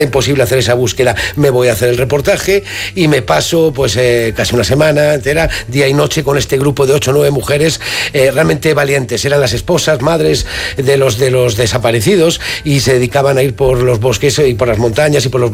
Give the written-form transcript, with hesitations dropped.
imposible hacer esa búsqueda, me voy a hacer el reportaje y me paso pues casi una semana entera, día y noche, con este grupo de 8 o 9 mujeres realmente valientes. Eran las esposas, madres de los desaparecidos, y se dedicaban a ir por los bosques y por las montañas y por los